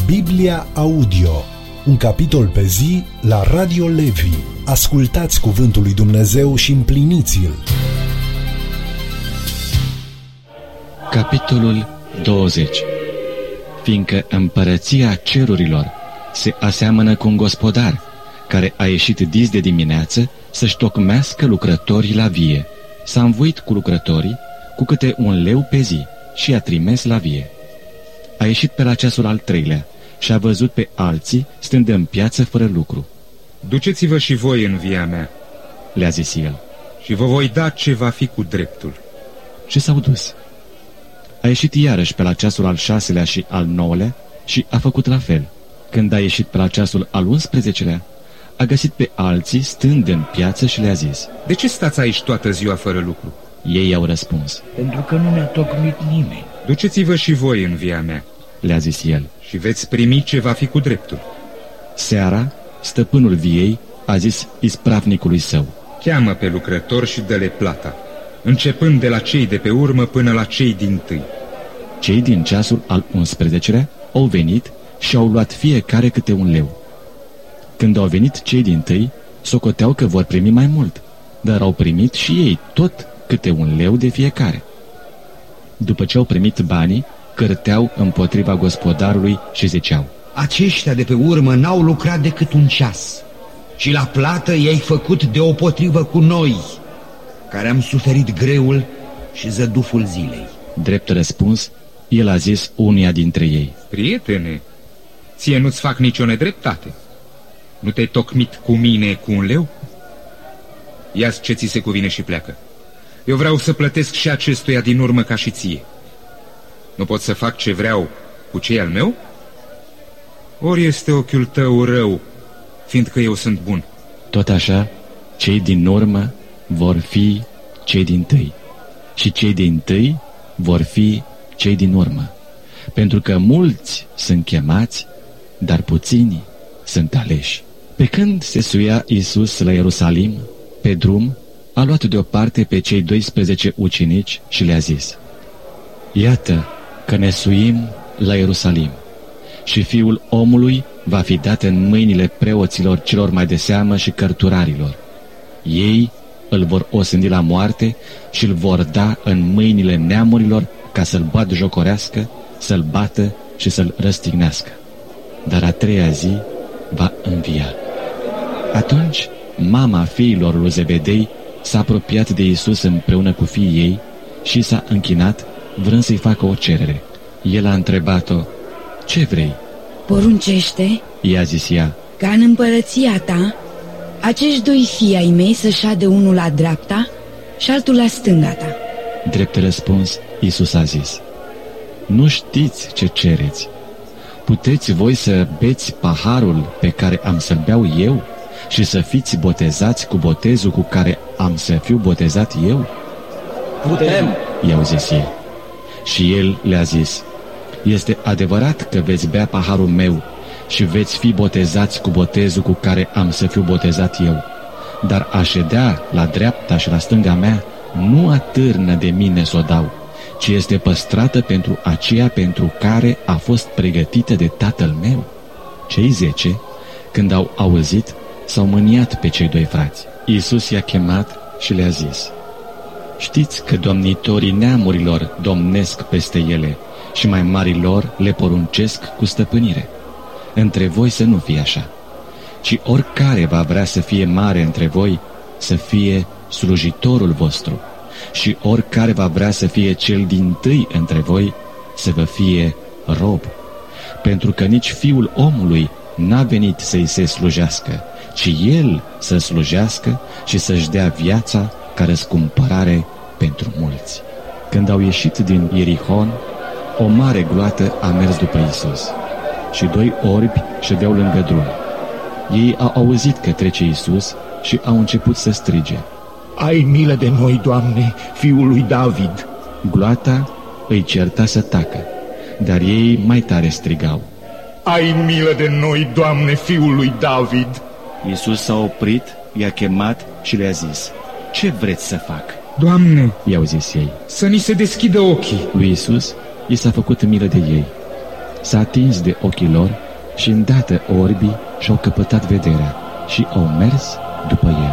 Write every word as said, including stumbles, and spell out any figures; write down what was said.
Biblia Audio, un capitol pe zi la Radio Levi. Ascultați cuvântul lui Dumnezeu și împliniți-l. Capitolul douăzeci. Fiindcă împărăția cerurilor se aseamănă cu un gospodar care a ieșit dis de dimineață să-și tocmească lucrătorii la vie. S-a învoit cu lucrătorii cu câte un leu pe zi și i-a trimis la vie. A ieșit pe la ceasul al treilea și a văzut pe alții stând în piață fără lucru. Duceți-vă și voi în via mea, le-a zis el, și vă voi da ce va fi cu dreptul. Și s-au dus. A ieșit iarăși pe la ceasul al șaselea și al nouălea și a făcut la fel. Când a ieșit pe la ceasul al unsprezecelea, a găsit pe alții stând în piață și le-a zis: De ce stați aici toată ziua fără lucru? Ei i-au răspuns: Pentru că nu ne-a tocmit nimeni. Duceți-vă și voi în via mea, le-a zis el, și veți primi ce va fi cu dreptul. Seara, stăpânul viei a zis ispravnicului său: Cheamă pe lucrător și dă-le plata, începând de la cei de pe urmă până la cei dintâi. Cei din ceasul al unsprezecelea au venit și au luat fiecare câte un leu. Când au venit cei dintâi, socoteau că vor primi mai mult, dar au primit și ei tot câte un leu de fiecare. După ce au primit banii, cârteau împotriva gospodarului și ziceau: Aceștia de pe urmă n-au lucrat decât un ceas și la plată i-ai făcut deopotrivă cu noi, care am suferit greul și zăduful zilei. Drept răspuns, el a zis unuia dintre ei: Prietene, ție nu-ți fac nicio nedreptate. Nu te-ai tocmit cu mine cu un leu? Ia-ți ce ți se cuvine și pleacă. Eu vreau să plătesc și acestuia din urmă ca și ție. Nu pot să fac ce vreau cu cei al meu? Ori este ochiul tău rău, fiindcă eu sunt bun? Tot așa, cei din urmă vor fi cei dintâi și cei dintâi vor fi cei din urmă, pentru că mulți sunt chemați, dar puțini sunt aleși. Pe când se suia Iisus la Ierusalim, pe drum, a luat deoparte pe cei doisprezece ucenici și le-a zis: Iată că ne suim la Ierusalim și Fiul omului va fi dat în mâinile preoților celor mai de seamă și cărturarilor. Ei îl vor osândi la moarte și îl vor da în mâinile neamurilor ca să-l batjocorească, să-l bată și să-l răstignească. Dar a treia zi va învia. Atunci mama fiilor lui Zebedei s-a apropiat de Iisus împreună cu fiii ei și s-a închinat, vrând să-i facă o cerere. El a întrebat-o: Ce vrei? Poruncește, i-a zis ea, ca în împărăția ta acești doi fii ai mei să șade unul la dreapta și altul la stânga ta. Drept răspuns, Iisus a zis: Nu știți ce cereți. Puteți voi să beți paharul pe care am să-l beau eu și să fiți botezați cu botezul cu care am să fiu botezat eu? Putem, i-au zis ei. Și el le-a zis: Este adevărat că veți bea paharul meu și veți fi botezați cu botezul cu care am să fiu botezat eu, dar a ședea la dreapta și la stânga mea nu atârnă de mine să o dau, ci este păstrată pentru aceea pentru care a fost pregătită de tatăl meu. Cei zece, când au auzit, s-au mâniat pe cei doi frați. Iisus i-a chemat și le-a zis: Știți că domnitorii neamurilor domnesc peste ele și mai marilor le poruncesc cu stăpânire. Între voi să nu fie așa, ci oricare va vrea să fie mare între voi, să fie slujitorul vostru, și oricare va vrea să fie cel dintâi între voi, să vă fie rob. Pentru că nici Fiul omului n-a venit să-i se slujească, ci El să slujească și să-și dea viața ca răscumpărare pentru mulți. Când au ieșit din Ierihon, o mare gloată a mers după Iisus și doi orbi ședeau lângă drum. Ei au auzit că trece Iisus și au început să strige: Ai milă de noi, Doamne, Fiul lui David! Gloata îi certa să tacă, dar ei mai tare strigau: Ai milă de noi, Doamne, Fiul lui David! Iisus s-a oprit, i-a chemat și le-a zis: Ce vreți să fac? Doamne, i-au zis ei, să ni se deschidă ochii. Lui Iisus i s-a făcut milă de ei. s-a atins de ochii lor și îndată orbii și-au căpătat vederea și au mers după el.